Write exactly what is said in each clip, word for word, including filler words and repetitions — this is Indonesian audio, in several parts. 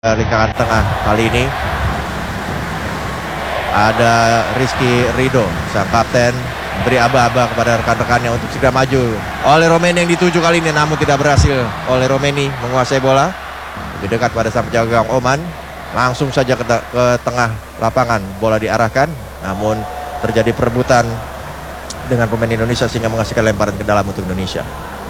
lingkaran tengah kali ini ada Rizky Ridho, sang kapten, beri aba-aba kepada rekan-rekannya untuk segera maju. Oleh Romeni yang dituju kali ini, namun tidak berhasil. Oleh Romeni menguasai bola lebih dekat pada sang penjaga gawang Oman, langsung saja ke, ke tengah lapangan. Bola diarahkan, namun terjadi perebutan dengan pemain Indonesia sehingga menghasilkan lemparan ke dalam untuk Indonesia.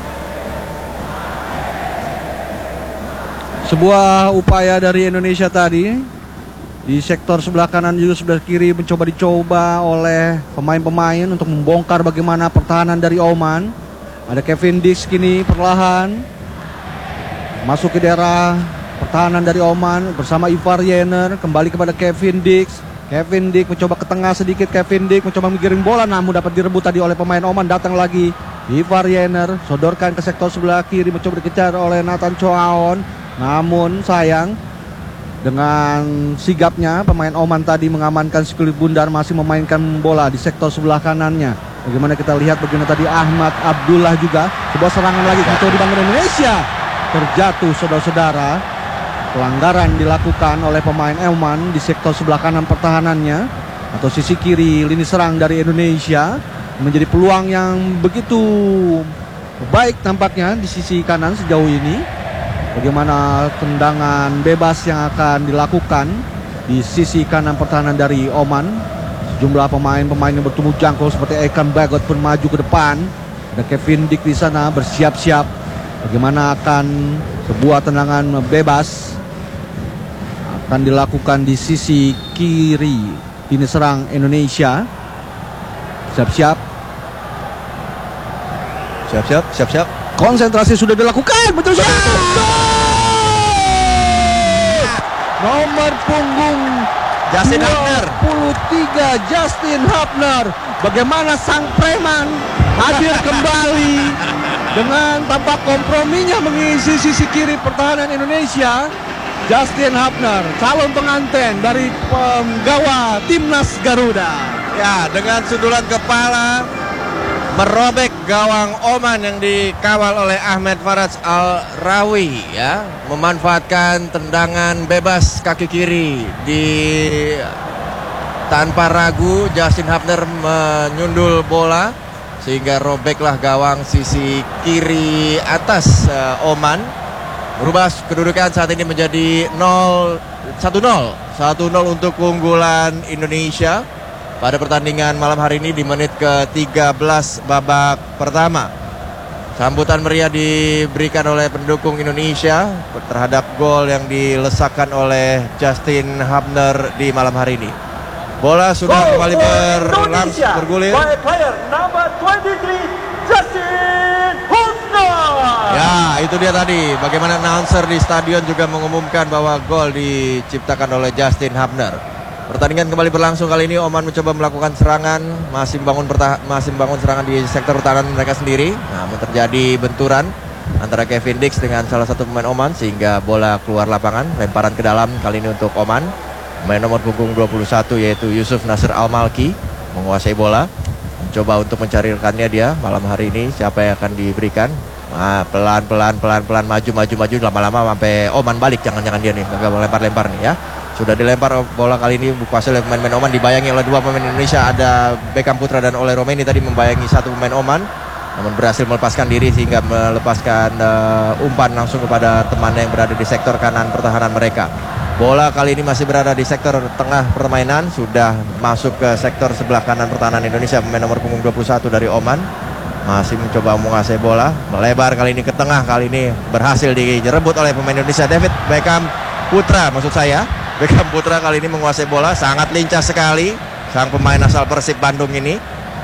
Sebuah upaya dari Indonesia tadi di sektor sebelah kanan juga sebelah kiri mencoba dicoba oleh pemain-pemain untuk membongkar bagaimana pertahanan dari Oman. Ada Kevin Dix kini perlahan masuk ke daerah pertahanan dari Oman bersama Ivar Yener, kembali kepada Kevin Dix. Kevin Dix mencoba ke tengah sedikit, Kevin Dix mencoba menggiring bola namun dapat direbut tadi oleh pemain Oman. Datang lagi Ivar Yener, sodorkan ke sektor sebelah kiri, mencoba dikejar oleh Nathan Choaon. Namun sayang, dengan sigapnya pemain Oman tadi mengamankan si kulit bundar, masih memainkan bola di sektor sebelah kanannya. Bagaimana kita lihat bagaimana tadi Ahmad Abdullah juga, sebuah serangan lagi mencoba dibangun Indonesia, terjatuh saudara-saudara. Pelanggaran dilakukan oleh pemain Oman di sektor sebelah kanan pertahanannya atau sisi kiri lini serang dari Indonesia. Menjadi peluang yang begitu baik tampaknya di sisi kanan sejauh ini. Bagaimana tendangan bebas yang akan dilakukan di sisi kanan pertahanan dari Oman. Sejumlah pemain-pemain yang bertumbuh jangkau seperti Ekan Bagot pun maju ke depan. Ada Kevin Dix di sana bersiap-siap. Bagaimana akan sebuah tendangan bebas akan dilakukan di sisi kiri lini serang Indonesia. Siap-siap. Siap-siap, siap-siap. Konsentrasi sudah dilakukan, betul saja. Nomor punggung Justin Hapner, dua puluh tiga Justin Hapner. Bagaimana sang preman hadir kembali dengan tampak komprominya mengisi sisi kiri pertahanan Indonesia. Justin Hapner, calon pengantin dari penggawa timnas Garuda. Ya, dengan sundulan kepala merobek gawang Oman yang dikawal oleh Ahmed Faraj Al-Rawi, ya, memanfaatkan tendangan bebas kaki kiri di tanpa ragu. Justin Hapner menyundul bola sehingga robeklah gawang sisi kiri atas uh, Oman. Berubah kedudukan saat ini menjadi satu nol satu nol untuk keunggulan Indonesia pada pertandingan malam hari ini di menit ke tiga belas babak pertama. Sambutan meriah diberikan oleh pendukung Indonesia terhadap gol yang dilesakkan oleh Justin Hapner di malam hari ini. Bola sudah oh, kembali berlangsung bergulir. Player number twenty-three, Justin Hapner. Ya, itu dia tadi. Bagaimana announcer di stadion juga mengumumkan bahwa gol diciptakan oleh Justin Hapner. Pertandingan kembali berlangsung kali ini. Oman mencoba melakukan serangan, masih membangun pertah- masih membangun serangan di sektor pertahanan mereka sendiri. Namun terjadi benturan antara Kevin Dix dengan salah satu pemain Oman sehingga bola keluar lapangan, lemparan ke dalam kali ini untuk Oman. Pemain nomor punggung dua puluh satu yaitu Yusuf Nasir Al-Malki menguasai bola, mencoba untuk mencari rekannya dia malam hari ini siapa yang akan diberikan. Nah, pelan-pelan pelan-pelan maju maju maju lama-lama sampai Oman balik, jangan-jangan dia nih gagal lempar-lempar nih ya. Sudah dilempar bola kali ini dikuasai oleh pemain-pemain Oman, dibayangi oleh dua pemain Indonesia, ada Beckham Putra dan Oleh Romeni tadi membayangi satu pemain Oman, namun berhasil melepaskan diri sehingga melepaskan uh, umpan langsung kepada temannya yang berada di sektor kanan pertahanan mereka. Bola kali ini masih berada di sektor tengah permainan, sudah masuk ke sektor sebelah kanan pertahanan Indonesia. Pemain nomor punggung dua puluh satu dari Oman masih mencoba menguasai bola, melebar kali ini ke tengah, kali ini berhasil direbut oleh pemain Indonesia. David Beckham Putra maksud saya. Beckham Putra kali ini menguasai bola, sangat lincah sekali. Sang pemain asal Persib Bandung ini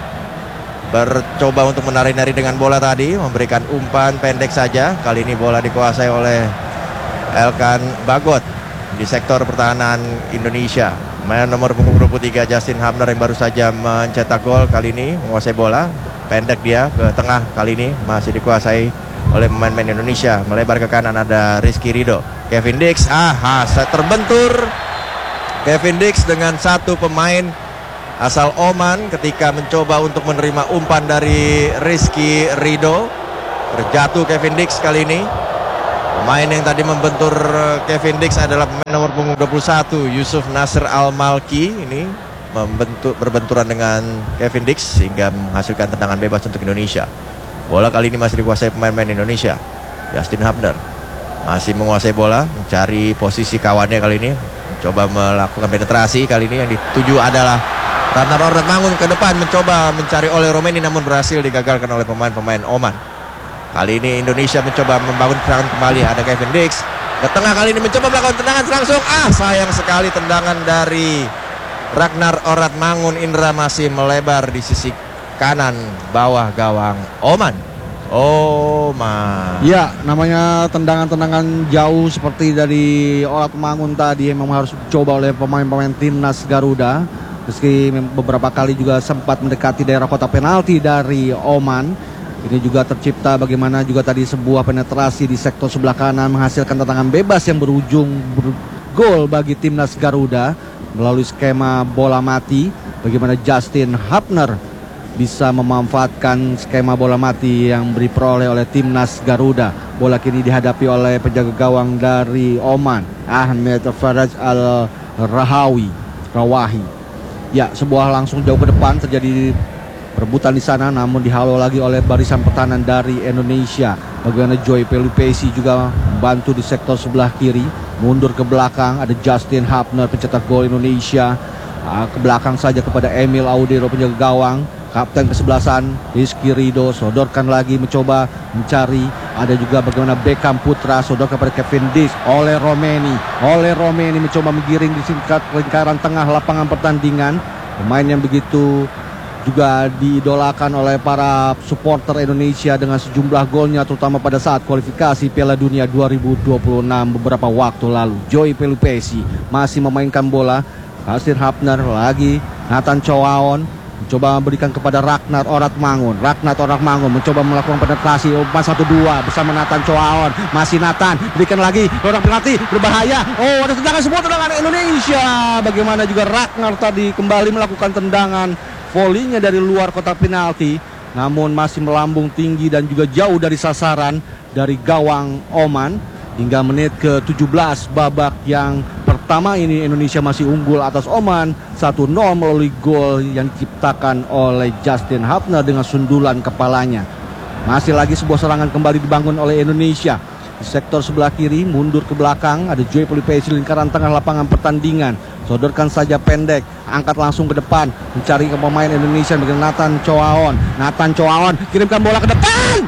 bercoba untuk menari-nari dengan bola tadi, memberikan umpan pendek saja. Kali ini bola dikuasai oleh Elkan Bagot di sektor pertahanan Indonesia. Pemain nomor punggung dua puluh tiga Justin Hapner yang baru saja mencetak gol kali ini menguasai bola. Pendek dia ke tengah, kali ini masih dikuasai oleh pemain-pemain Indonesia. Melebar ke kanan ada Rizky Ridho. Kevin Dix, ah, terbentur Kevin Dix dengan satu pemain asal Oman ketika mencoba untuk menerima umpan dari Rizky Ridho. Terjatuh Kevin Dix kali ini. Pemain yang tadi membentur Kevin Dix adalah pemain nomor punggung dua puluh satu Yusuf Nasr Al-Malki. Ini membentur, berbenturan dengan Kevin Dix sehingga menghasilkan tendangan bebas untuk Indonesia. Bola kali ini masih dikuasai pemain-pemain Indonesia. Justin Hubner masih menguasai bola, mencari posisi kawannya kali ini, coba melakukan penetrasi. Kali ini yang dituju adalah Ratnar Oratmangun ke depan, mencoba mencari oleh Romeni, namun berhasil digagalkan oleh pemain-pemain Oman. Kali ini Indonesia mencoba membangun serangan kembali. Ada Kevin Dix ke tengah, kali ini mencoba melakukan tendangan langsung. Ah, sayang sekali tendangan dari Ragnar Oratmangun. Indra masih melebar di sisi kanan bawah gawang Oman. Oman. Ya, namanya tendangan-tendangan jauh seperti dari Oratmangun tadi memang harus dicoba oleh pemain-pemain timnas Garuda. Meski beberapa kali juga sempat mendekati daerah kotak penalti dari Oman. Ini juga tercipta bagaimana juga tadi sebuah penetrasi di sektor sebelah kanan menghasilkan tendangan bebas yang berujung gol bagi timnas Garuda melalui skema bola mati. Bagaimana Justin Hubner bisa memanfaatkan skema bola mati yang diperoleh oleh timnas Garuda. Bola kini dihadapi oleh penjaga gawang dari Oman, Ahmed Faraj Al-Rahawi Rawahi. Ya, sebuah langsung jauh ke depan terjadi perebutan di sana, namun dihalau lagi oleh barisan pertahanan dari Indonesia. Bagaimana Joy Pelupesi juga membantu di sektor sebelah kiri, mundur ke belakang. Ada Justin Hubner pencetak gol Indonesia. Ke belakang saja kepada Emil Audero penjaga gawang. Kapten kesebelasan Rizky Ridho sodorkan lagi, mencoba mencari. Ada juga bagaimana Beckham Putra sodorkan kepada Kevin Dix. Oleh Romeni, oleh Romeni mencoba menggiring di singkat lingkaran tengah lapangan pertandingan. Pemain yang begitu juga diidolakan oleh para supporter Indonesia dengan sejumlah golnya, terutama pada saat kualifikasi Piala Dunia dua ribu dua puluh enam beberapa waktu lalu. Joy Pelupesi masih memainkan bola. Justin Hubner lagi, Nathan Chowaon mencoba memberikan kepada Ragnar Oratmangun. Ragnar Oratmangun mencoba melakukan penetrasi empat satu dua bersama Nathan Chowaon. Masih Nathan, berikan lagi orang penalti berbahaya. Oh, ada tendangan, semua tendangan Indonesia. Bagaimana juga Ragnar tadi kembali melakukan tendangan volley-nya dari luar kotak penalti, namun masih melambung tinggi dan juga jauh dari sasaran dari gawang Oman. Hingga menit ke tujuh belas babak yang pertama ini Indonesia masih unggul atas Oman satu nol melalui gol yang diciptakan oleh Justin Hubner dengan sundulan kepalanya. Masih lagi sebuah serangan kembali dibangun oleh Indonesia. Di sektor sebelah kiri, mundur ke belakang, ada Joy Pelupesi lingkaran tengah lapangan pertandingan. Sodorkan saja pendek, angkat langsung ke depan, mencari ke pemain Indonesia dengan Nathan Chowaon. Nathan Chowaon kirimkan bola ke depan.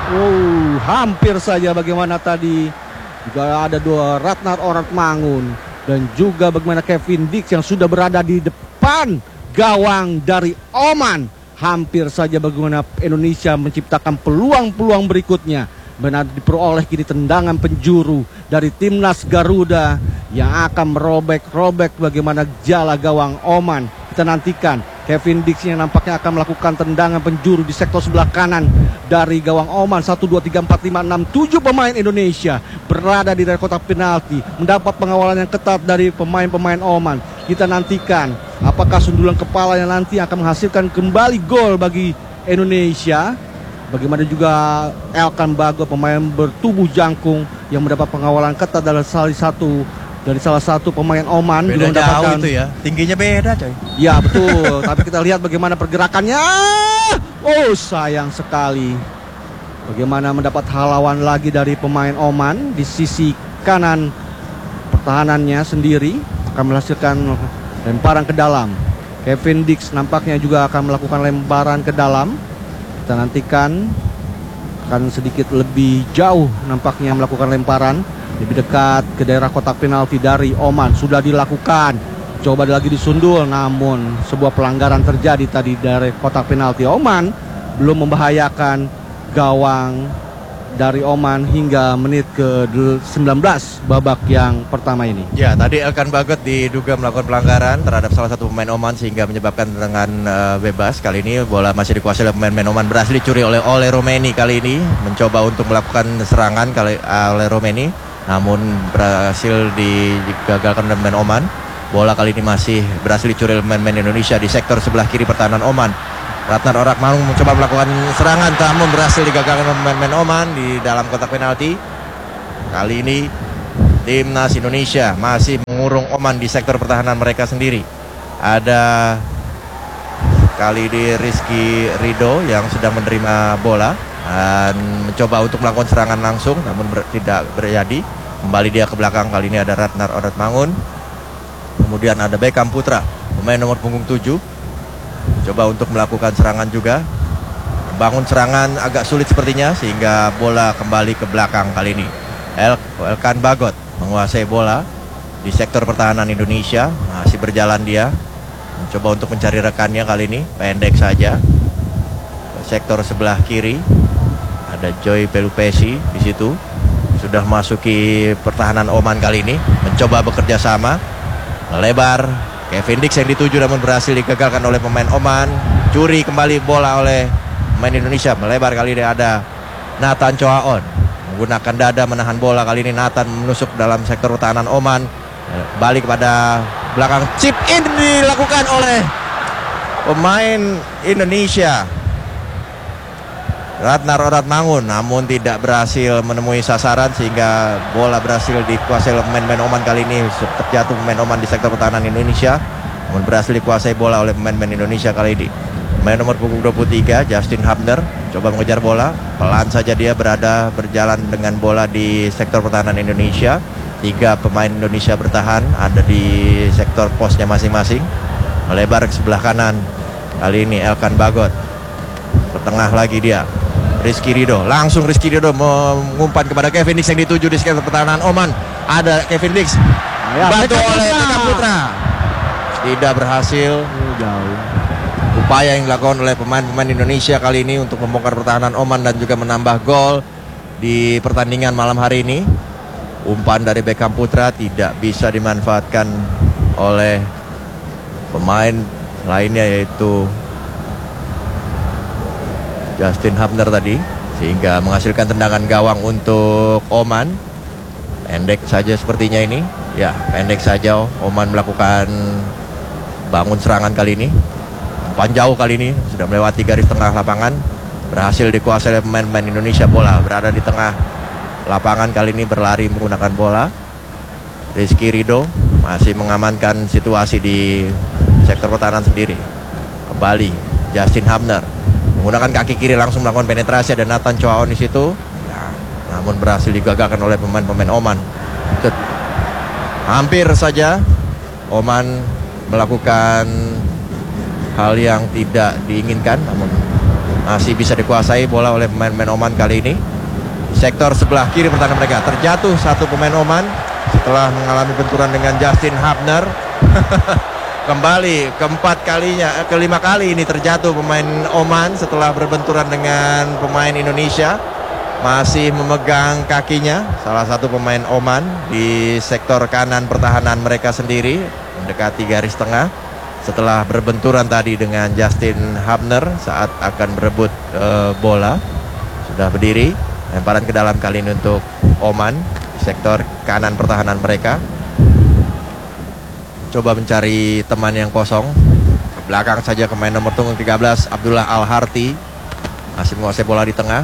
Oh, hampir saja bagaimana tadi. Juga ada dua Ragnar Oratmangun dan juga bagaimana Kevin Dix yang sudah berada di depan gawang dari Oman. Hampir saja bagaimana Indonesia menciptakan peluang-peluang berikutnya. Benar diperoleh kini tendangan penjuru dari timnas Garuda yang akan merobek-robek bagaimana jala gawang Oman. Kita nantikan Kevin Dix yang nampaknya akan melakukan tendangan penjuru di sektor sebelah kanan dari gawang Oman. Satu, dua, tiga, empat, lima, enam, tujuh pemain Indonesia berada di daerah kotak penalti, mendapat pengawalan yang ketat dari pemain-pemain Oman. Kita nantikan apakah sundulan kepala yang nanti akan menghasilkan kembali gol bagi Indonesia. Bagaimana juga Elkan Bagot, pemain bertubuh jangkung yang mendapat pengawalan ketat dari salah satu dari salah satu pemain Oman. Beda juga jauh itu ya, tingginya beda coy. Ya betul, tapi kita lihat bagaimana pergerakannya. Oh, sayang sekali. Bagaimana mendapat halauan lagi dari pemain Oman di sisi kanan pertahanannya sendiri, akan menghasilkan lemparan ke dalam. Kevin Dix nampaknya juga akan melakukan lemparan ke dalam. Kita nantikan akan sedikit lebih jauh nampaknya melakukan lemparan, lebih dekat ke daerah kotak penalti dari Oman. Sudah dilakukan, coba lagi disundul, namun sebuah pelanggaran terjadi tadi dari kotak penalti. Oman belum membahayakan gawang dari Oman hingga menit ke sembilan belas babak yang pertama ini. Ya, tadi Elkan Bagot diduga melakukan pelanggaran terhadap salah satu pemain Oman sehingga menyebabkan tendangan uh, bebas. Kali ini bola masih dikuasai oleh pemain-pemain Oman, berhasil dicuri oleh oleh Romeni. Kali ini mencoba untuk melakukan serangan kali uh, oleh Romeni, namun berhasil digagalkan oleh pemain Oman. Bola kali ini masih berhasil dicuri oleh pemain-pemain Indonesia di sektor sebelah kiri pertahanan Oman. Ragnar Oratmangun mencoba melakukan serangan, namun berhasil digagalkan pemain-pemain Oman di dalam kotak penalti. Kali ini timnas Indonesia masih mengurung Oman di sektor pertahanan mereka sendiri. Ada kali ini Rizky Ridho yang sedang menerima bola dan mencoba untuk melakukan serangan langsung, namun ber, tidak terjadi. Kembali dia ke belakang, kali ini ada Ratnar Oratmangun. Kemudian ada Beckham Putra, pemain nomor punggung tujuh, coba untuk melakukan serangan juga. Bangun serangan agak sulit sepertinya, sehingga bola kembali ke belakang kali ini. El Elkan Bagot menguasai bola di sektor pertahanan Indonesia. Masih berjalan dia, mencoba untuk mencari rekannya kali ini, pendek saja. Sektor sebelah kiri ada Joy Pelupesi di situ. Sudah masuki pertahanan Oman kali ini, mencoba bekerja sama, melebar. Kevin Dix yang dituju namun berhasil digagalkan oleh pemain Oman. Curi kembali bola oleh pemain Indonesia, melebar kali ini ada Nathan Choaon menggunakan dada menahan bola. Kali ini Nathan menusuk dalam sektor pertahanan Oman, balik kepada belakang, chip in dilakukan oleh pemain Indonesia Ratnar Oratmangun, namun tidak berhasil menemui sasaran sehingga bola berhasil dikuasai oleh pemain-pemain Oman. Kali ini terjatuh pemain Oman di sektor pertahanan Indonesia, namun berhasil dikuasai bola oleh pemain-pemain Indonesia kali ini. Pemain nomor punggung dua puluh tiga Justin Hubner coba mengejar bola, pelan saja dia berada berjalan dengan bola di sektor pertahanan Indonesia. Tiga pemain Indonesia bertahan ada di sektor posnya masing-masing, melebar ke sebelah kanan. Kali ini Elkan Bagot, ke tengah lagi dia Rizky Ridho, langsung Rizky Ridho mengumpan kepada Kevin Dix yang dituju di sektor pertahanan Oman. Ada Kevin Dix, ya, bantu oleh Beckham Putra, tidak berhasil. Jauh. Upaya yang dilakukan oleh pemain-pemain Indonesia kali ini untuk membongkar pertahanan Oman dan juga menambah gol di pertandingan malam hari ini. Umpan dari Beckham Putra tidak bisa dimanfaatkan oleh pemain lainnya, yaitu Justin Hubner tadi, sehingga menghasilkan tendangan gawang untuk Oman. Pendek saja sepertinya ini. Ya, pendek saja Oman melakukan bangun serangan kali ini. Umpan jauh kali ini, sudah melewati garis tengah lapangan. Berhasil dikuasai oleh pemain-pemain Indonesia. Bola berada di tengah lapangan kali ini, berlari menggunakan bola. Rizky Ridho masih mengamankan situasi di sektor pertahanan sendiri. Kembali Justin Hubner menggunakan kaki kiri langsung melakukan penetrasi, ada Nathan Choaon di situ. Ya, namun berhasil digagalkan oleh pemain-pemain Oman. Hampir saja Oman melakukan hal yang tidak diinginkan, namun masih bisa dikuasai bola oleh pemain-pemain Oman kali ini. Sektor sebelah kiri pertahanan mereka, terjatuh satu pemain Oman setelah mengalami benturan dengan Justin Hubner. Kembali keempat kalinya, kelima kali ini terjatuh pemain Oman setelah berbenturan dengan pemain Indonesia. Masih memegang kakinya salah satu pemain Oman di sektor kanan pertahanan mereka sendiri, mendekati garis tengah. Setelah berbenturan tadi dengan Justin Hubner saat akan berebut uh, bola, sudah berdiri. Lemparan ke dalam kali ini untuk Oman di sektor kanan pertahanan mereka. Coba mencari teman yang kosong. Ke belakang saja pemain nomor punggung tiga belas Abdullah Al-Harti masih menguasai bola di tengah.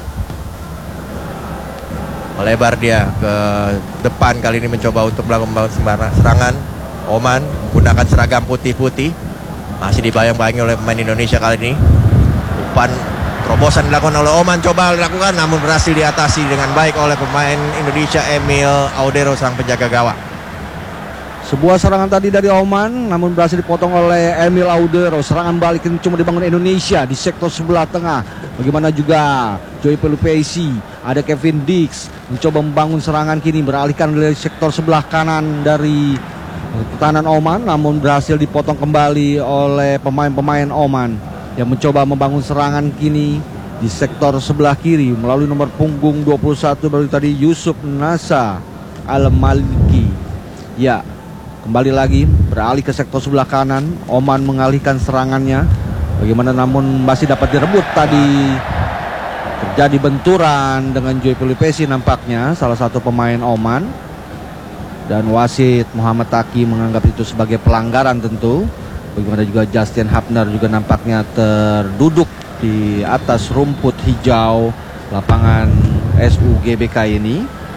Melebar dia ke depan kali ini, mencoba untuk melakukan serangan. Oman menggunakan seragam putih-putih, masih dibayang-bayangi oleh pemain Indonesia kali ini. Umpan terobosan dilakukan oleh Oman, coba dilakukan namun berhasil diatasi dengan baik oleh pemain Indonesia Emil Audero, sang penjaga gawang. Sebuah serangan tadi dari Oman, namun berhasil dipotong oleh Emil Audero. Serangan balik ini cuma dibangun Indonesia di sektor sebelah tengah. Bagaimana juga Joy Pelupesi, ada Kevin Dix mencoba membangun serangan kini, beralihkan dari sektor sebelah kanan dari pertahanan Oman, namun berhasil dipotong kembali oleh pemain-pemain Oman yang mencoba membangun serangan kini di sektor sebelah kiri melalui nomor punggung dua puluh satu baru tadi Yusuf Nasa Al-Maliki. Ya, kembali lagi beralih ke sektor sebelah kanan. Oman mengalihkan serangannya. Bagaimana namun masih dapat direbut tadi. Terjadi benturan dengan Joy Pelupesi nampaknya, salah satu pemain Oman. Dan wasit Muhammad Taki menganggap itu sebagai pelanggaran tentu. Bagaimana juga Justin Hubner juga nampaknya terduduk di atas rumput hijau lapangan S U G B K ini.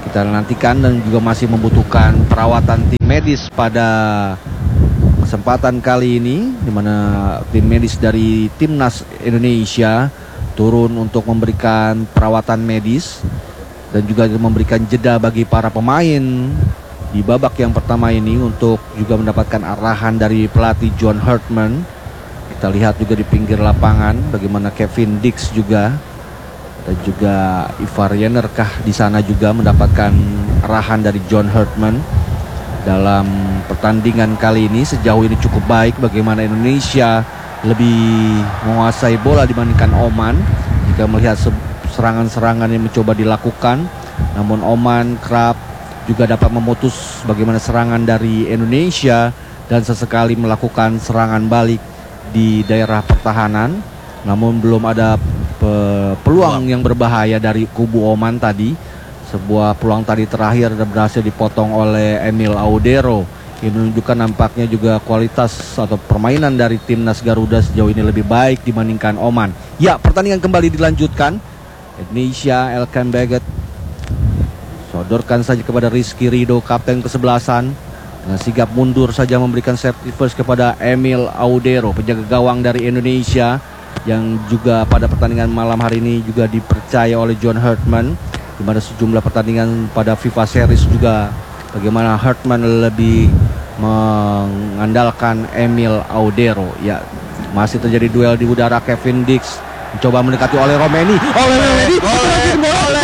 kita nantikan dan juga masih membutuhkan perawatan tim medis pada kesempatan kali ini, di mana tim medis dari timnas Indonesia turun untuk memberikan perawatan medis dan juga memberikan jeda bagi para pemain di babak yang pertama ini untuk juga mendapatkan arahan dari pelatih John Hartman. Kita lihat juga di pinggir lapangan bagaimana Kevin Dix juga dan juga Ivar Yenerkah di sana juga mendapatkan arahan dari John Hartman. Dalam pertandingan kali ini sejauh ini cukup baik, bagaimana Indonesia lebih menguasai bola dibandingkan Oman. Jika melihat serangan-serangan yang mencoba dilakukan, namun Oman kerap juga dapat memutus bagaimana serangan dari Indonesia dan sesekali melakukan serangan balik di daerah pertahanan. Namun belum ada pe- peluang yang berbahaya dari kubu Oman tadi. Sebuah peluang tadi terakhir dan berhasil dipotong oleh Emil Audero. Ini menunjukkan nampaknya juga kualitas atau permainan dari timnas Garuda sejauh ini lebih baik dibandingkan Oman. Ya, pertandingan kembali dilanjutkan. Indonesia, Elkan Baggett sodorkan saja kepada Rizky Ridho, kapten kesebelasan, dengan sigap mundur saja memberikan safety first kepada Emil Audero, penjaga gawang dari Indonesia yang juga pada pertandingan malam hari ini juga dipercaya oleh John Hartman, di mana sejumlah pertandingan pada FIFA Series juga bagaimana Hartman lebih mengandalkan Emil Audero. Ya, masih terjadi duel di udara. Kevin Dix mencoba mendekati oleh Romeni. Oleh Romeni. Oleh oleh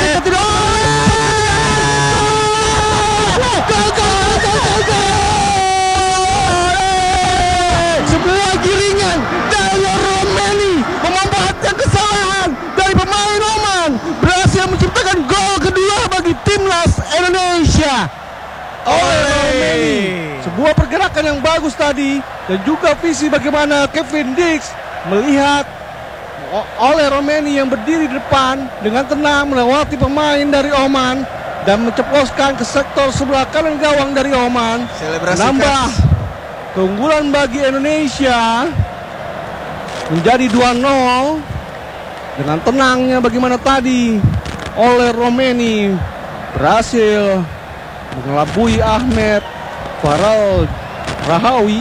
sebuah giringan dari Romeni memanfaatkan kesalahan dari pemain Oman, berhasil menciptakan gol kedua bagi timnas Indonesia. Oleh Romeni, sebuah pergerakan yang bagus tadi dan juga visi bagaimana Kevin Dix melihat oleh Romeni yang berdiri di depan dengan tenang melewati pemain dari Oman dan menceploskan ke sektor sebelah kanan gawang dari Oman. Nambah keunggulan bagi Indonesia menjadi dua nol dengan tenangnya bagaimana tadi oleh Romeni berhasil mengelabui Ahmed Faral Rahawi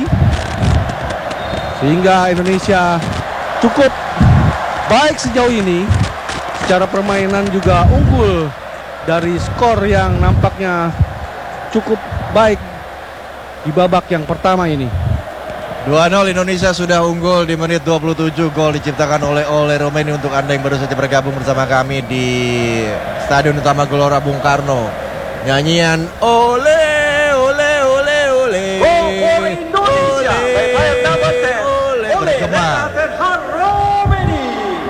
sehingga Indonesia cukup baik sejauh ini. Secara permainan juga unggul dari skor yang nampaknya cukup baik di babak yang pertama ini. dua nol Indonesia sudah unggul di menit dua puluh tujuh. Gol diciptakan oleh Oleh Romeni. Untuk Anda yang baru saja bergabung bersama kami di Stadion Utama Gelora Bung Karno, nyanyian Ole Ole Ole Ole Gol oleh Indonesia. Bayar number ten. Ole bergema. Romeni.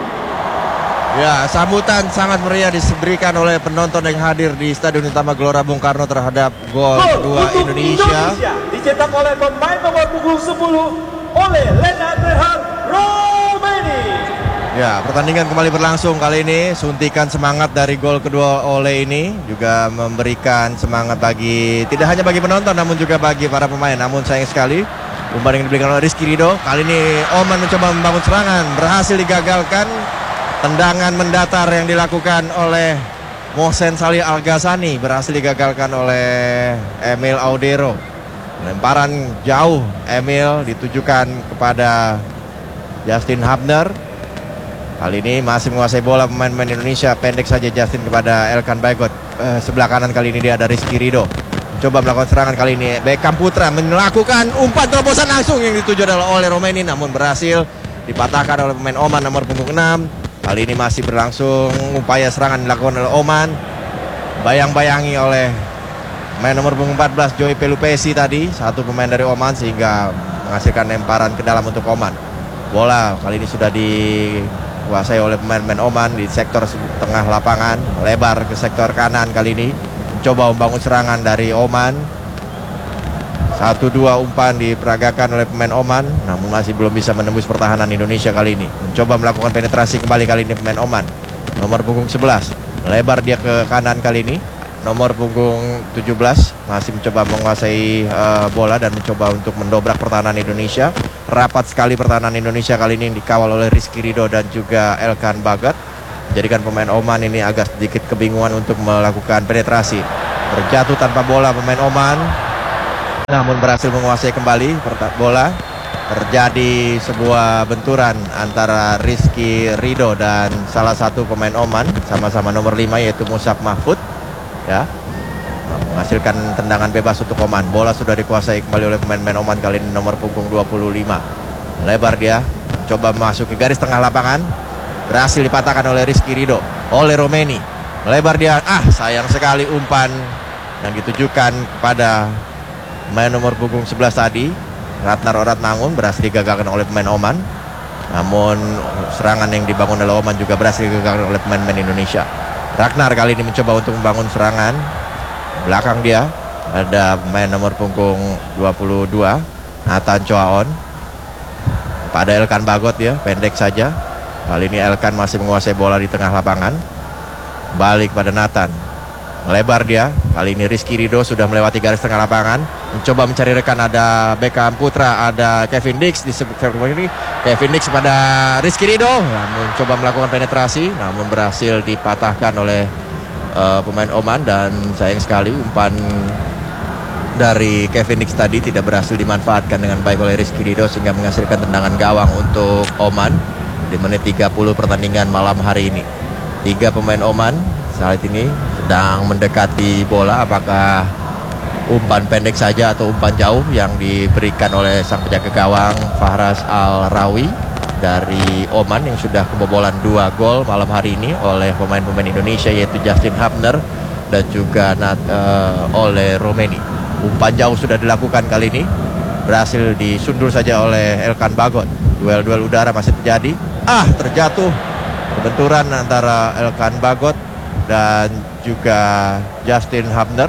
Ya, sambutan sangat meriah diberikan oleh penonton yang hadir di Stadion Utama Gelora Bung Karno terhadap gol kedua untuk Indonesia. Indonesia dicetak oleh pemain nomor punggung sepuluh oleh Lennart Gerhard Romeni. Ya, pertandingan kembali berlangsung. Kali ini suntikan semangat dari gol kedua Ole ini juga memberikan semangat bagi tidak hanya bagi penonton namun juga bagi para pemain. Namun sayang sekali umpan yang diberikan oleh Rizky Ridho. Kali ini Oman mencoba membangun serangan, berhasil digagalkan. Tendangan mendatar yang dilakukan oleh Mohsen Salih Al-Ghassani berhasil digagalkan oleh Emil Audero. Lemparan jauh Emil ditujukan kepada Justin Hubner. Kali ini masih menguasai bola pemain-pemain Indonesia. Pendek saja Justin kepada Elkan Baggett. Eh, sebelah kanan kali ini dia ada Rizky Ridho. Coba melakukan serangan kali ini. Beckham Putra melakukan umpan terobosan langsung yang dituju adalah oleh Romeni. Namun berhasil dipatahkan oleh pemain Oman nomor punggung enam. Kali ini masih berlangsung upaya serangan dilakukan oleh Oman. Bayang-bayangi oleh pemain nomor punggung empat belas Joy Pelupesi tadi. Satu pemain dari Oman sehingga menghasilkan lemparan ke dalam untuk Oman. Bola kali ini sudah dikuasai oleh pemain-pemain Oman di sektor tengah lapangan. Lebar ke sektor kanan kali ini. Mencoba membangun serangan dari Oman. Satu dua umpan diperagakan oleh pemain Oman, namun masih belum bisa menembus pertahanan Indonesia kali ini. Mencoba melakukan penetrasi kembali kali ini pemain Oman. Nomor punggung sebelas, lebar dia ke kanan kali ini. Nomor punggung tujuh belas masih mencoba menguasai uh, bola dan mencoba untuk mendobrak pertahanan Indonesia. Rapat sekali pertahanan Indonesia kali ini dikawal oleh Rizky Ridho dan juga Elkan Baggett. menjadikan pemain Oman ini agak sedikit kebingungan untuk melakukan penetrasi. Terjatuh tanpa bola pemain Oman, namun berhasil menguasai kembali bola. Terjadi sebuah benturan antara Rizky Ridho dan salah satu pemain Oman, sama-sama nomor lima yaitu Musab Mahfud, ya, menghasilkan tendangan bebas untuk Oman. Bola sudah dikuasai kembali oleh pemain-pemain Oman, kali ini nomor punggung dua puluh lima. Lebar dia, coba masuk ke garis tengah lapangan, berhasil dipatahkan oleh Rizky Ridho, oleh Romeni. Lebar dia, ah sayang sekali umpan yang ditujukan kepada pemain nomor punggung sebelas tadi, Ratnar Oratmangun, berhasil digagalkan oleh pemain Oman. Namun serangan yang dibangun oleh Oman juga berhasil digagalkan oleh pemain-pemain Indonesia. Ragnar kali ini mencoba untuk membangun serangan. Belakang dia ada pemain nomor punggung dua puluh dua, Nathan Choaon. Pada Elkan Bagot ya, pendek saja. Kali ini Elkan masih menguasai bola di tengah lapangan. Balik pada Nathan. Melebar dia, kali ini Rizky Ridho sudah melewati garis tengah lapangan, mencoba mencari rekan, ada Beckham Putra, ada Kevin Dix di sebelah ini. Kevin Dix pada Rizky Ridho, namun mencoba melakukan penetrasi, namun berhasil dipatahkan oleh uh, pemain Oman, dan sayang sekali umpan dari Kevin Dix tadi tidak berhasil dimanfaatkan dengan baik oleh Rizky Ridho sehingga menghasilkan tendangan gawang untuk Oman di menit tiga puluh pertandingan malam hari ini. Tiga pemain Oman saat ini sedang mendekati bola, apakah umpan pendek saja atau umpan jauh yang diberikan oleh sang penjaga gawang Fahras Al-Rawi dari Oman yang sudah kebobolan dua gol malam hari ini oleh pemain-pemain Indonesia yaitu Justin Hubner dan juga Nat, uh, oleh Romeni. Umpan jauh sudah dilakukan kali ini, berhasil disundul saja oleh Elkan Bagot. Duel-duel udara masih terjadi. Ah, terjatuh. Benturan antara Elkan Bagot dan juga Justin Hubner.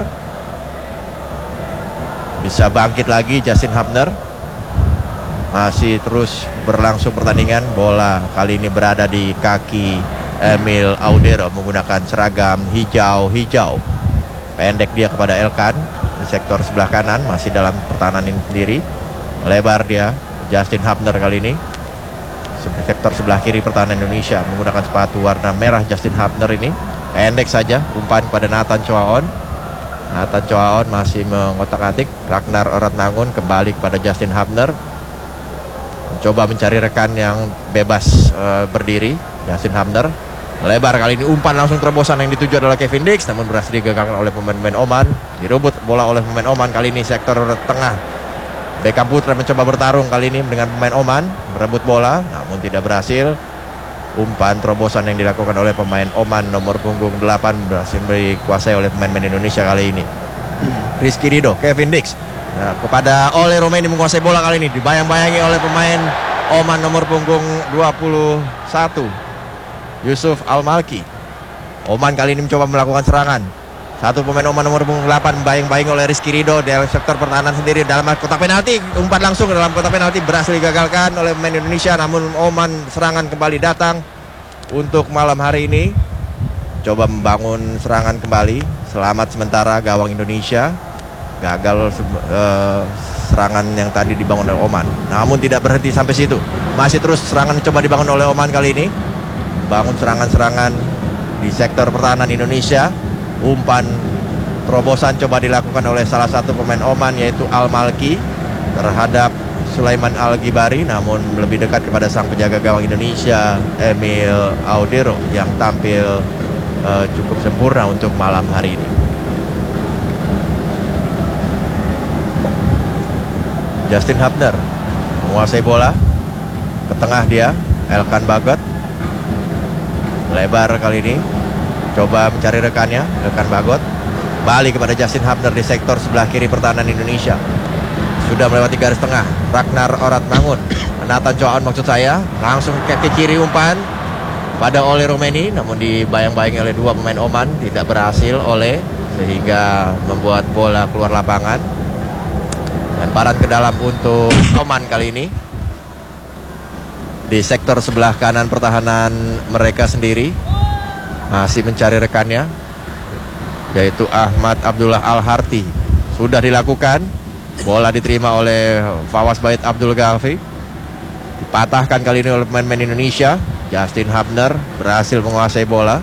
Bisa bangkit lagi Justin Hubner. Masih terus berlangsung pertandingan. Bola kali ini berada di kaki Emil Audero menggunakan seragam hijau-hijau. Pendek dia kepada Elkan di sektor sebelah kanan, masih dalam pertahanan ini sendiri. Lebar dia Justin Hubner kali ini. Sektor sebelah kiri pertahanan Indonesia menggunakan sepatu warna merah. Justin Hubner ini pendek saja, umpan pada Nathan Choaon. Nathan Choaon masih mengotak-atik. Ragnar Oratmangun kembali kepada Justin Hubner, mencoba mencari rekan yang bebas uh, berdiri. Justin Hubner lebar kali ini, umpan langsung terobosan yang dituju adalah Kevin Dix, namun berhasil digagalkan oleh pemain-pemain Oman. Direbut bola oleh pemain Oman, kali ini sektor tengah. Beckham Putra mencoba bertarung kali ini dengan pemain Oman, merebut bola namun tidak berhasil. Umpan terobosan yang dilakukan oleh pemain Oman nomor punggung delapan berhasil dikuasai oleh pemain-pemain Indonesia kali ini. Rizky Ridho, Kevin Dix, nah, kepada oleh Romeni menguasai bola kali ini, dibayang-bayangi oleh pemain Oman nomor punggung dua puluh satu, Yusuf Al-Malki. Oman kali ini mencoba melakukan serangan. Satu pemain Oman nomor punggung delapan bayang-bayang oleh Rizky Ridho dalam sektor pertahanan sendiri dalam kotak penalti. Umpan langsung dalam kotak penalti berhasil digagalkan oleh pemain Indonesia, namun Oman serangan kembali datang untuk malam hari ini. Coba membangun serangan kembali. Selamat sementara gawang Indonesia. Gagal uh, serangan yang tadi dibangun oleh Oman. Namun tidak berhenti sampai situ. Masih terus serangan coba dibangun oleh Oman kali ini. Bangun serangan-serangan di sektor pertahanan Indonesia. Umpan terobosan coba dilakukan oleh salah satu pemain Oman yaitu Al-Malki terhadap Sulaiman Al-Ghibari, namun lebih dekat kepada sang penjaga gawang Indonesia Emil Audero yang tampil uh, cukup sempurna untuk malam hari ini. Justin Hubner menguasai bola ke tengah dia, Elkan Bagot lebar kali ini, coba mencari rekannya, rekan Bagot. Balik kepada Justin Hubner di sektor sebelah kiri pertahanan Indonesia. Sudah melewati garis tengah. Ragnar Oratmangun, Nathan Choaon maksud saya, langsung ke kiri umpan pada oleh Romeni, namun dibayang-bayangi oleh dua pemain Oman, tidak berhasil oleh, sehingga membuat bola keluar lapangan. Lemparan ke dalam untuk Oman kali ini. Di sektor sebelah kanan pertahanan mereka sendiri masih mencari rekannya yaitu Ahmad Abdullah Al-Harti. Sudah dilakukan. Bola diterima oleh Fawaz Bait Abdul Ghafi. Dipatahkan kali ini oleh pemain-pemain Indonesia. Justin Hubner berhasil menguasai bola.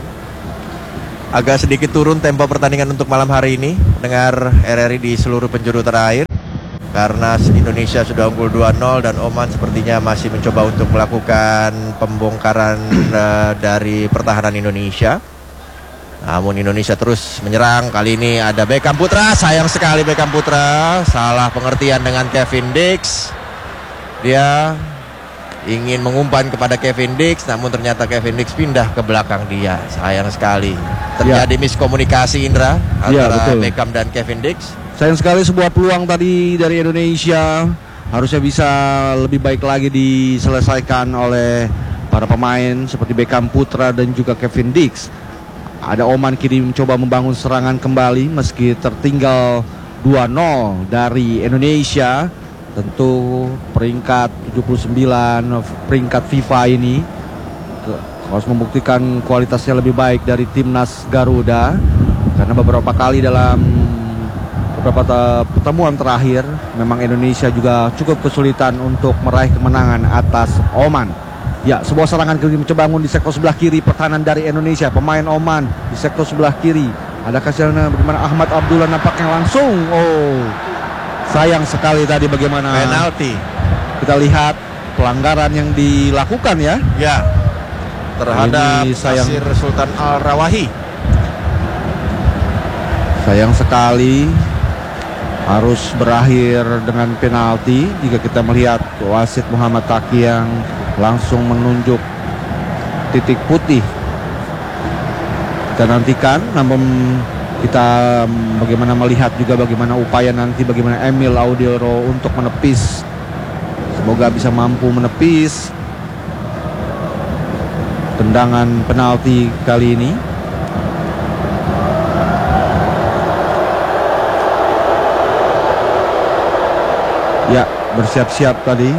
Agak sedikit turun tempo pertandingan untuk malam hari ini. Dengar R R I di seluruh penjuru terakhir, karena Indonesia sudah unggul dua nol dan Oman sepertinya masih mencoba untuk melakukan pembongkaran uh, dari pertahanan Indonesia. Namun Indonesia terus menyerang. Kali ini ada Beckham Putra. Sayang sekali Beckham Putra salah pengertian dengan Kevin Dix. Dia ingin mengumpan kepada Kevin Dix, namun ternyata Kevin Dix pindah ke belakang dia. Sayang sekali. Terjadi ya. miskomunikasi, Indra, antara ya, Beckham dan Kevin Dix. Sayang sekali sebuah peluang tadi dari Indonesia. Harusnya bisa lebih baik lagi diselesaikan oleh para pemain seperti Beckham Putra dan juga Kevin Dix. Ada Oman kini mencoba membangun serangan kembali meski tertinggal dua nol dari Indonesia. Tentu peringkat tujuh puluh sembilan peringkat FIFA ini harus membuktikan kualitasnya lebih baik dari timnas Garuda, karena beberapa kali dalam beberapa pertemuan terakhir memang Indonesia juga cukup kesulitan untuk meraih kemenangan atas Oman. Ya, sebuah serangan kiri mencoba bangun di sektor sebelah kiri pertahanan dari Indonesia. Pemain Oman di sektor sebelah kiri. Ada kasihan bagaimana Ahmad Abdullah nampaknya langsung. Oh, sayang sekali tadi bagaimana penalti. Kita lihat pelanggaran yang dilakukan ya. Ya. Terhadap sayang Nasir Sultan Al-Rawahi. Sayang sekali harus berakhir dengan penalti jika kita melihat wasit Muhammad Taki yang langsung menunjuk titik putih. Kita nantikan, namun kita bagaimana melihat juga bagaimana upaya nanti bagaimana Emil Audero untuk menepis. Semoga bisa mampu menepis tendangan penalti kali ini. Ya, bersiap-siap tadi.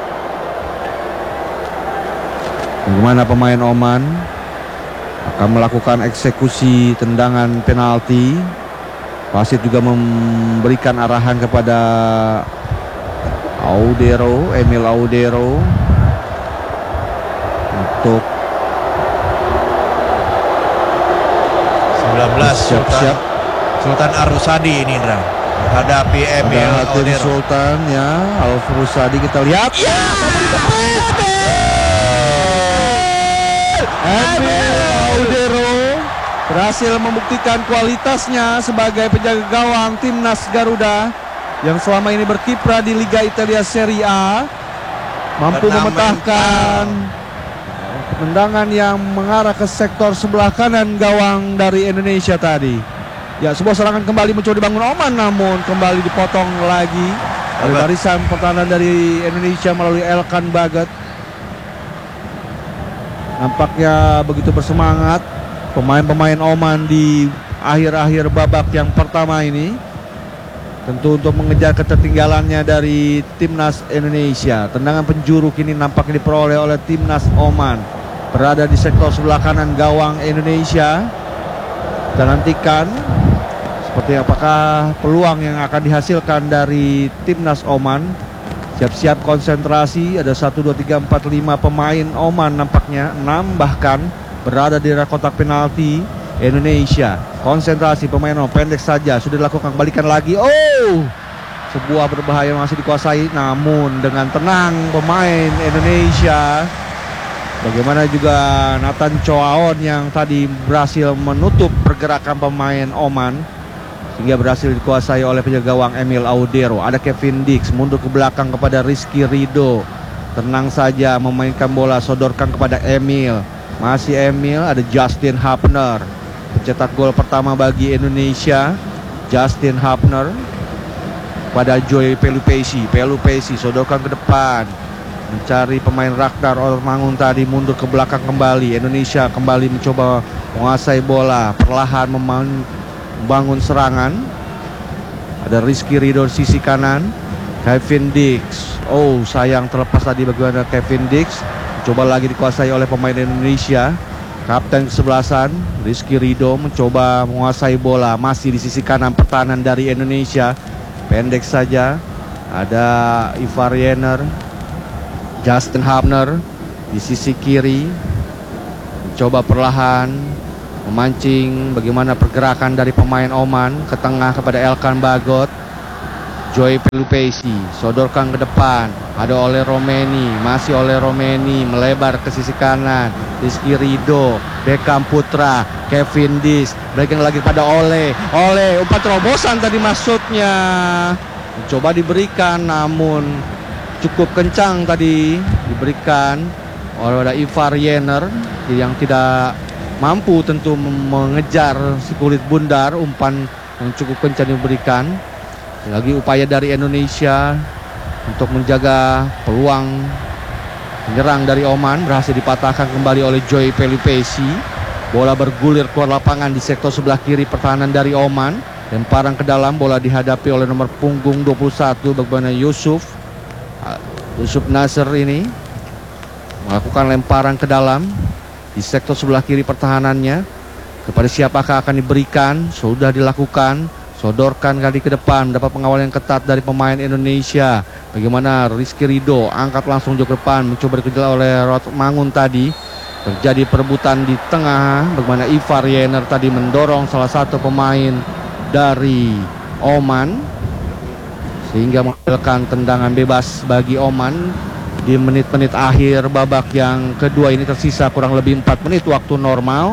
Bagaimana pemain Oman akan melakukan eksekusi tendangan penalti. Wasit juga memberikan arahan kepada Audero, Emil Audero, untuk sembilan belas siap-siap. Sultan Arusadi ini, Indra, hadapi Emil Audero. Sultan ya, Arusadi kita lihat. Ya, Emil Audero berhasil membuktikan kualitasnya sebagai penjaga gawang timnas Garuda yang selama ini berkiprah di Liga Italia Serie A, mampu memecahkan tendangan yang mengarah ke sektor sebelah kanan gawang dari Indonesia tadi. Ya, sebuah serangan kembali mencoba dibangun Oman, namun kembali dipotong lagi oleh barisan pertahanan dari Indonesia melalui Elkan Bagat. Nampaknya begitu bersemangat pemain-pemain Oman di akhir-akhir babak yang pertama ini, tentu untuk mengejar ketertinggalannya dari timnas Indonesia. Tendangan penjuru kini nampaknya diperoleh oleh timnas Oman, berada di sektor sebelah kanan gawang Indonesia. Kita nantikan seperti apakah peluang yang akan dihasilkan dari timnas Oman. Siap-siap konsentrasi. Ada satu, dua, tiga, empat, lima pemain Oman nampaknya, enam bahkan berada di area kotak penalti Indonesia. Konsentrasi pemain Oman, pendek saja sudah dilakukan, balikan lagi. Oh, sebuah berbahaya masih dikuasai, namun dengan tenang pemain Indonesia. Bagaimana juga Nathan Choaon yang tadi berhasil menutup pergerakan pemain Oman hingga berhasil dikuasai oleh penjaga gawang Emil Audero. Ada Kevin Dix mundur ke belakang kepada Rizky Ridho. Tenang saja memainkan bola, sodorkan kepada Emil. Masih Emil, ada Justin Hubner, pencetak gol pertama bagi Indonesia. Justin Hubner pada Joy Pelupesi. Pelupesi sodorkan ke depan, mencari pemain Ragnar Ormangun tadi, mundur ke belakang kembali. Indonesia kembali mencoba menguasai bola, perlahan membangun serangan. Ada Rizky Ridho di sisi kanan, Kevin Dix. Oh, sayang terlepas tadi bagaimana Kevin Dix. Coba lagi dikuasai oleh pemain Indonesia. Kapten kesebelasan Rizky Ridho mencoba menguasai bola, masih di sisi kanan pertahanan dari Indonesia. Pendek saja. Ada Ivar Jenner, Justin Hubner di sisi kiri, mencoba perlahan memancing bagaimana pergerakan dari pemain Oman ke tengah kepada Elkan Bagot. Joy Pelupesi sodorkan ke depan, ada oleh Romeni, masih oleh Romeni, melebar ke sisi kanan. Rizky Ridho, Beckham Putra, Kevin Dis, berikan lagi pada Oleh. Oleh umpan terobosan tadi maksudnya, mencoba diberikan namun cukup kencang tadi diberikan oleh Ivar Jenner yang tidak mampu tentu mengejar si kulit bundar. Umpan yang cukup kencang diberikan. Lagi upaya dari Indonesia untuk menjaga peluang penyerang dari Oman berhasil dipatahkan kembali oleh Joy Pelupesi. Bola bergulir keluar lapangan di sektor sebelah kiri pertahanan dari Oman. Lemparan ke dalam, bola dihadapi oleh nomor punggung dua puluh satu bagaimana Yusuf Yusuf Nasser ini melakukan lemparan ke dalam di sektor sebelah kiri pertahanannya. Kepada siapakah akan diberikan? Sudah dilakukan. Sodorkan kali ke depan, mendapat pengawal yang ketat dari pemain Indonesia. Bagaimana Rizky Ridho angkat langsung jauh ke depan, mencoba dikejar oleh Rod Mangun tadi. Terjadi perebutan di tengah, bagaimana Ivar Jenner tadi mendorong salah satu pemain dari Oman sehingga menghasilkan tendangan bebas bagi Oman di menit-menit akhir babak yang kedua ini. Tersisa kurang lebih empat menit waktu normal.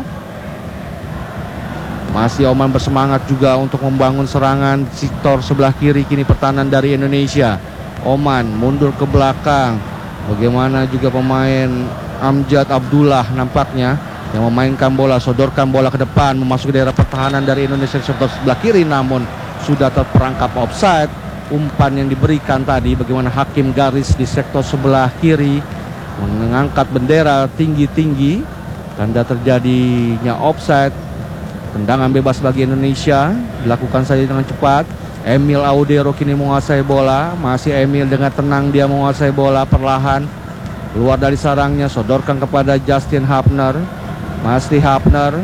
Masih Oman bersemangat juga untuk membangun serangan di sektor sebelah kiri kini pertahanan dari Indonesia. Oman mundur ke belakang. Bagaimana juga pemain Amjad Abdullah nampaknya yang memainkan bola, sodorkan bola ke depan, memasuki daerah pertahanan dari Indonesia di sektor sebelah kiri, namun sudah terperangkap offside. Umpan yang diberikan tadi, bagaimana hakim garis di sektor sebelah kiri mengangkat bendera tinggi-tinggi, tanda terjadinya offside. Tendangan bebas bagi Indonesia dilakukan saja dengan cepat. Emil Audero kini menguasai bola. Masih Emil dengan tenang dia menguasai bola perlahan. Keluar dari sarangnya, sodorkan kepada Justin Hapner. Masih Hapner.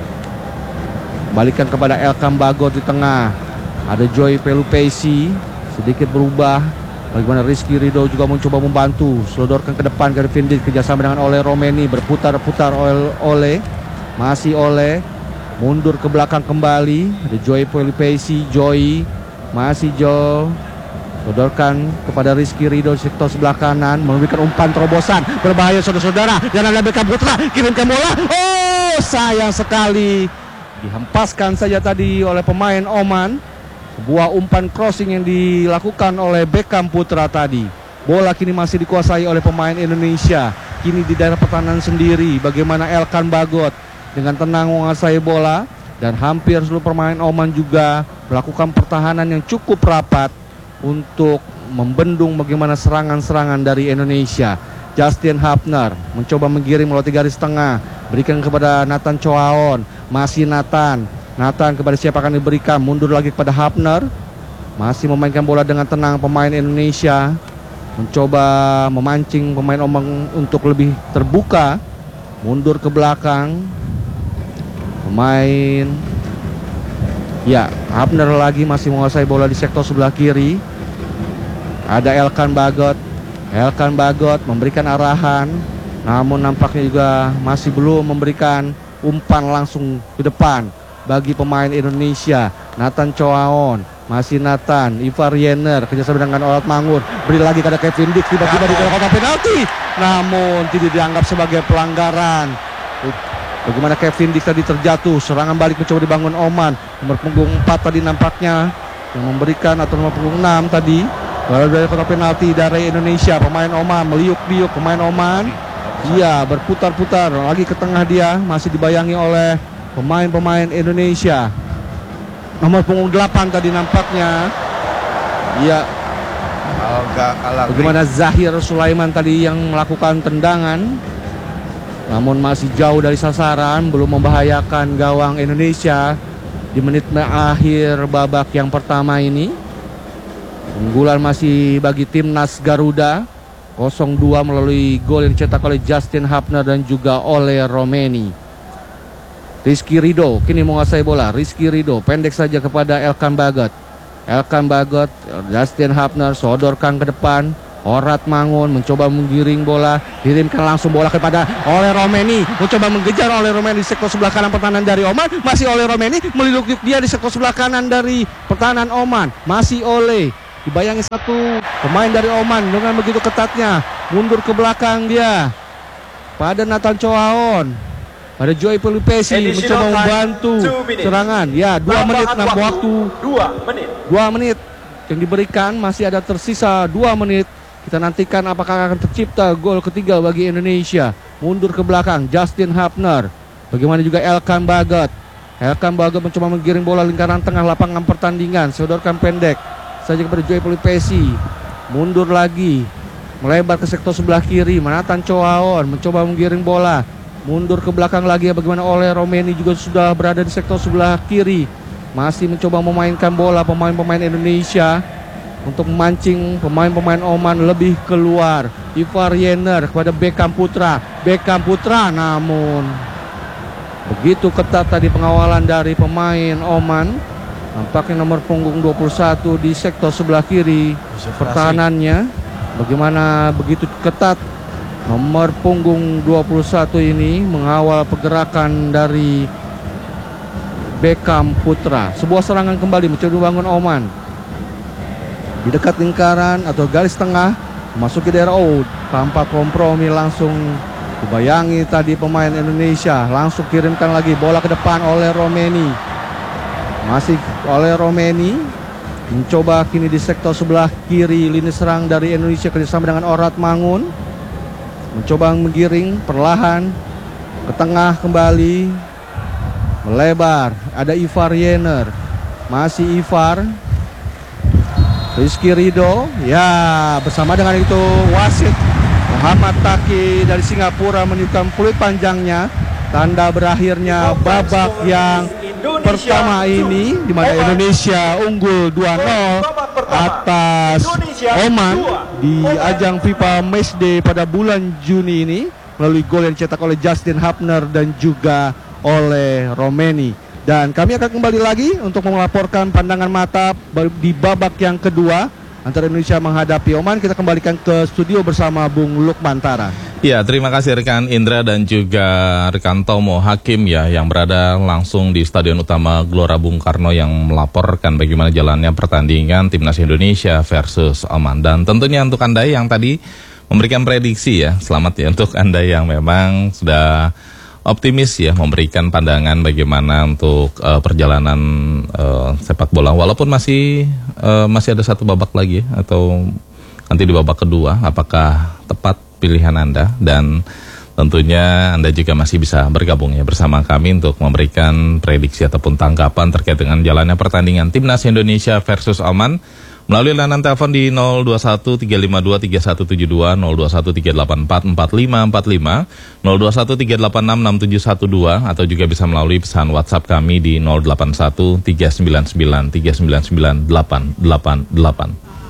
Balikan kepada Elkan Bagot di tengah. Ada Joy Pelupesi sedikit berubah. Bagaimana Rizky Ridho juga mencoba membantu. Sodorkan ke depan ke Kevin Dis, kerjasama dengan Oleh Romeni. Berputar-putar oleh Oleh. Masih Oleh. Mundur ke belakang kembali. Ada Joy Pelupesi. Joy. Masih Joe. Sodorkan kepada Rizky Ridho sektor sebelah kanan. Memberikan umpan terobosan. Berbahaya saudara-saudara. Dan ada Beckham Putra. Kirimkan bola. Oh, sayang sekali. Dihempaskan saja tadi oleh pemain Oman. Sebuah umpan crossing yang dilakukan oleh Beckham Putra tadi. Bola kini masih dikuasai oleh pemain Indonesia. Kini di daerah pertahanan sendiri. Bagaimana Elkan Bagot dengan tenang menguasai bola, dan hampir seluruh pemain Oman juga melakukan pertahanan yang cukup rapat untuk membendung bagaimana serangan-serangan dari Indonesia. Justin Hapner mencoba menggiring melalui garis tengah, berikan kepada Nathan Choaon. Masih Nathan Nathan kepada siapa akan diberikan, mundur lagi kepada Hapner. Masih memainkan bola dengan tenang pemain Indonesia, mencoba memancing pemain Oman untuk lebih terbuka, mundur ke belakang. Pemain ya, Hapner lagi masih menguasai bola di sektor sebelah kiri. Ada Elkan Bagot. Elkan Bagot memberikan arahan, namun nampaknya juga masih belum memberikan umpan langsung ke depan bagi pemain Indonesia. Nathan Choaon, masih Nathan, Ivar Jenner kerjasama dengan Olat Mangun, beri lagi kepada Kevin Dis, tiba-tiba di kotak penalti, namun tidak dianggap sebagai pelanggaran. Bagaimana Kevin Dis tadi terjatuh, serangan balik mencoba dibangun Oman. Nomor punggung empat tadi nampaknya yang memberikan, atau nomor punggung enam tadi. Lalu dari kotak penalti dari Indonesia, pemain Oman meliuk-liuk pemain Oman. Iya, berputar-putar lagi ke tengah dia, masih dibayangi oleh pemain-pemain Indonesia. Nomor punggung delapan tadi nampaknya. Iya. Bagaimana Zahir Sulaiman tadi yang melakukan tendangan, namun masih jauh dari sasaran, belum membahayakan gawang Indonesia di menit akhir babak yang pertama ini. Unggulan masih bagi timnas Garuda nol dua melalui gol yang dicetak oleh Justin Hapner dan juga oleh Romeni. Rizky Ridho kini menguasai bola. Rizky Ridho pendek saja kepada Elkan Bagot. Elkan Bagot, Justin Hapner sodorkan ke depan. Orat Mangun mencoba menggiring bola, kirimkan langsung bola kepada oleh Romeni, mencoba mengejar oleh Romeni di sektor sebelah kanan pertahanan dari Oman, masih oleh Romeni, meliluk dia di sektor sebelah kanan dari pertahanan Oman, masih oleh, dibayangi satu pemain dari Oman dengan begitu ketatnya, mundur ke belakang dia, pada Nathan Choaon, pada Joy Pelupesi mencoba membantu serangan, ya dua menit enam waktu, dua menit, dua menit yang diberikan, masih ada tersisa dua menit. Kita nantikan apakah akan tercipta gol ketiga bagi Indonesia. Mundur ke belakang Justin Hapner. Bagaimana juga Elkan Bagot. Elkan Bagot mencoba menggiring bola lingkaran tengah lapangan pertandingan. Sodorkan pendek saja kepada Joy Pelupesi. Mundur lagi, melebar ke sektor sebelah kiri. Nathan Choaon mencoba menggiring bola. Mundur ke belakang lagi. Bagaimana oleh Romeni juga sudah berada di sektor sebelah kiri. Masih mencoba memainkan bola pemain-pemain Indonesia untuk memancing pemain-pemain Oman lebih keluar. Ivar Yener kepada Beckham Putra. Beckham Putra namun begitu ketat tadi pengawalan dari pemain Oman. Nampaknya nomor punggung dua puluh satu di sektor sebelah kiri pertahanannya. Bagaimana begitu ketat nomor punggung dua puluh satu ini mengawal pergerakan dari Beckham Putra. Sebuah serangan kembali mencoba dibangun Oman di dekat lingkaran atau garis tengah, memasuki daerah out, tanpa kompromi langsung dibayangi tadi pemain Indonesia, langsung kirimkan lagi bola ke depan oleh Romeni, masih oleh Romeni, mencoba kini di sektor sebelah kiri lini serang dari Indonesia kerjasama dengan Orat Mangun, mencoba menggiring perlahan ke tengah kembali, melebar, ada Ivar Yener, masih Ivar, Rizky Ridho, ya bersama dengan itu wasit Muhammad Taki dari Singapura menunjukkan peluit panjangnya, tanda berakhirnya babak yang pertama ini, di mana Indonesia unggul dua nol atas Oman di ajang FIFA Matchday pada bulan Juni ini melalui gol yang dicetak oleh Justin Hapner dan juga oleh Romeni. Dan kami akan kembali lagi untuk melaporkan pandangan mata di babak yang kedua antara Indonesia menghadapi Oman. Kita kembalikan ke studio bersama Bung Lukman Tara. Ya, terima kasih rekan Indra dan juga rekan Tomo Hakim ya yang berada langsung di Stadion Utama Gelora Bung Karno yang melaporkan bagaimana jalannya pertandingan Timnas Indonesia versus Oman. Dan tentunya untuk Anda yang tadi memberikan prediksi ya, selamat ya untuk Anda yang memang sudah optimis ya memberikan pandangan bagaimana untuk uh, perjalanan uh, sepak bola walaupun masih uh, masih ada satu babak lagi ya, atau nanti di babak kedua apakah tepat pilihan Anda, dan tentunya Anda juga masih bisa bergabung ya bersama kami untuk memberikan prediksi ataupun tanggapan terkait dengan jalannya pertandingan Timnas Indonesia versus Oman melalui layanan telepon di nol dua satu tiga lima dua tiga satu tujuh dua, nol dua satu tiga delapan empat empat lima empat lima, nol dua satu tiga delapan enam enam tujuh satu dua, atau juga bisa melalui pesan WhatsApp kami di nol delapan satu tiga sembilan sembilan tiga sembilan sembilan delapan delapan delapan.